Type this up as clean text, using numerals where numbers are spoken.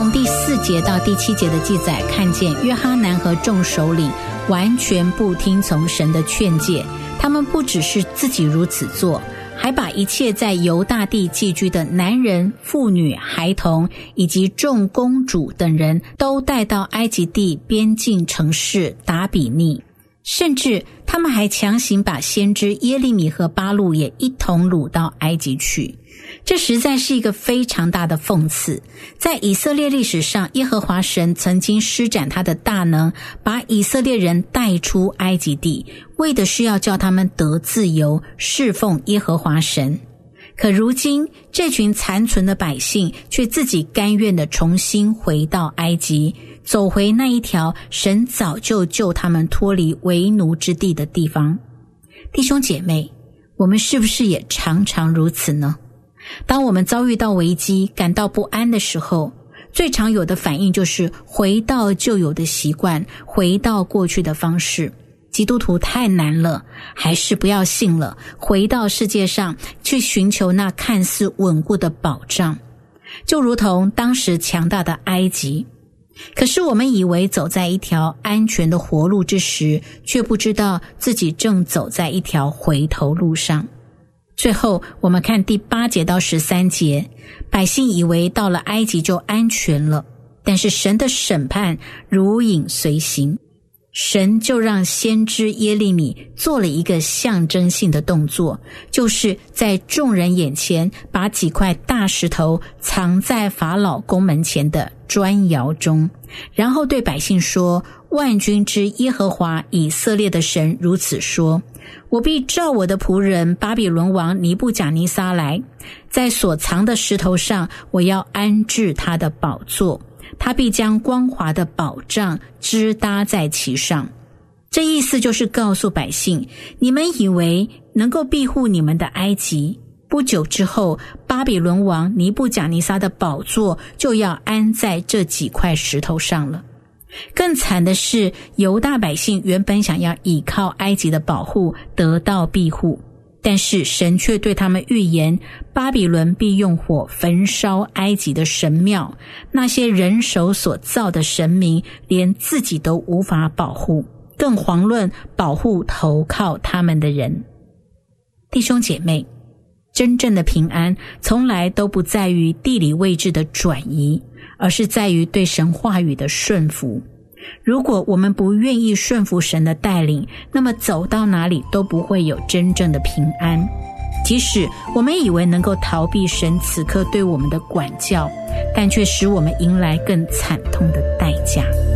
从第4节到第7节的记载看见约哈南和众首领完全不听从神的劝诫，他们不只是自己如此做，还把一切在犹大地寄居的男人、妇女、孩童以及众公主等人都带到埃及地边境城市达比尼，甚至他们还强行把先知耶利米和巴录也一同掳到埃及去。这实在是一个非常大的讽刺。在以色列历史上，耶和华神曾经施展他的大能，把以色列人带出埃及地，为的是要叫他们得自由，侍奉耶和华神。可如今这群残存的百姓却自己甘愿地重新回到埃及，走回那一条神早就救他们脱离为奴之地的地方。弟兄姐妹，我们是不是也常常如此呢？当我们遭遇到危机，感到不安的时候，最常有的反应就是回到旧有的习惯，回到过去的方式。基督徒太难了，还是不要信了，回到世界上去寻求那看似稳固的保障，就如同当时强大的埃及。可是我们以为走在一条安全的活路之时，却不知道自己正走在一条回头路上。最后我们看第8节到13节，百姓以为到了埃及就安全了，但是神的审判如影随形。神就让先知耶利米做了一个象征性的动作，就是在众人眼前把几块大石头藏在法老宫门前的砖窑中，然后对百姓说，万军之耶和华以色列的神如此说，我必召我的仆人巴比伦王尼布甲尼撒来，在所藏的石头上我要安置他的宝座，他必将光华的宝杖支搭在其上。这意思就是告诉百姓，你们以为能够庇护你们的埃及，不久之后巴比伦王尼布甲尼撒的宝座就要安在这几块石头上了。更惨的是，犹大百姓原本想要倚靠埃及的保护得到庇护，但是神却对他们预言，巴比伦必用火焚烧埃及的神庙，那些人手所造的神明连自己都无法保护，更遑论保护投靠他们的人。弟兄姐妹，真正的平安从来都不在于地理位置的转移，而是在于对神话语的顺服。如果我们不愿意顺服神的带领，那么走到哪里都不会有真正的平安。即使我们以为能够逃避神此刻对我们的管教，但却使我们迎来更惨痛的代价。